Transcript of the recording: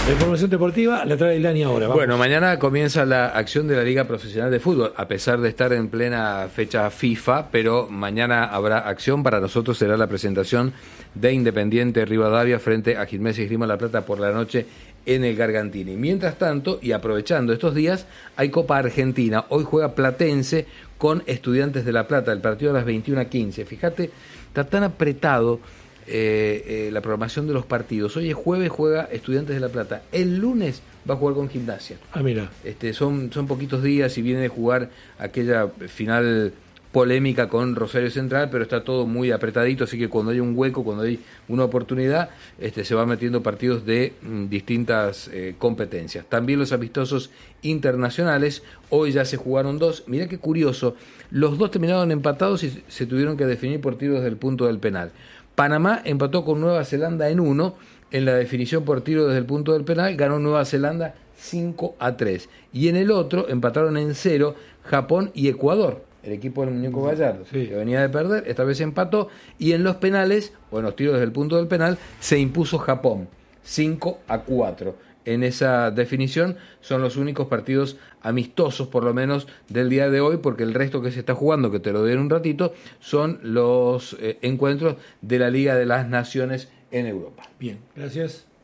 La información deportiva la trae Ilani ahora. Vamos. Bueno, mañana comienza la acción de la Liga Profesional de Fútbol, a pesar de estar en plena fecha FIFA, pero mañana habrá acción. Para nosotros será la presentación de Independiente Rivadavia frente a Gimnasia y Esgrima La Plata por la noche en el Gargantini. Mientras tanto, y aprovechando estos días, hay Copa Argentina. Hoy juega Platense con Estudiantes de La Plata, el partido a las 21:15. Fíjate, está tan apretado la programación de los partidos. Hoy es jueves, juega Estudiantes de La Plata. El lunes va a jugar con Gimnasia. Ah, mira. Son poquitos días y viene de jugar aquella final polémica con Rosario Central, pero está todo muy apretadito, así que cuando hay un hueco, cuando hay una oportunidad, se van metiendo partidos de distintas competencias. También los amistosos internacionales, hoy ya se jugaron 2. Mirá qué curioso, los 2 terminaron empatados y se tuvieron que definir por tiros desde el punto del penal. Panamá empató con Nueva Zelanda en 1, en la definición por tiro desde el punto del penal, ganó Nueva Zelanda 5-3. Y en el otro empataron en 0 Japón y Ecuador, el equipo del Muñeco Gallardo, sí, que venía de perder, esta vez empató, y en los penales, o en los tiros desde el punto del penal, se impuso Japón 5-4. En esa definición son los únicos partidos amistosos, por lo menos, del día de hoy, porque el resto que se está jugando, que te lo doy en un ratito, son los encuentros de la Liga de las Naciones en Europa. Bien, gracias.